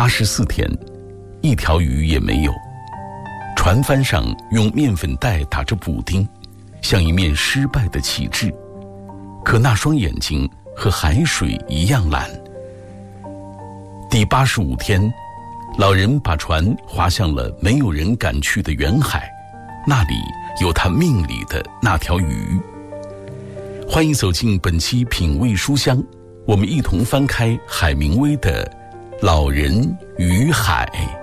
84天，一条鱼也没有。船帆上用面粉袋打着补丁，像一面失败的旗帜。可那双眼睛和海水一样蓝。第85天，老人把船划向了没有人敢去的远海，那里有他命里的那条鱼。欢迎走进本期品味书香，我们一同翻开海明威的《老人与海》。